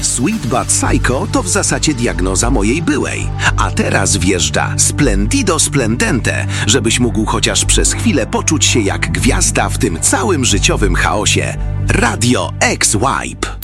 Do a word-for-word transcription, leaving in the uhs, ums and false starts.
Sweet But Psycho to w zasadzie diagnoza mojej byłej. A teraz wjeżdża Splendido Splendente, żebyś mógł chociaż przez chwilę poczuć się jak gwiazda w tym całym życiowym chaosie. Radio X-Wipe.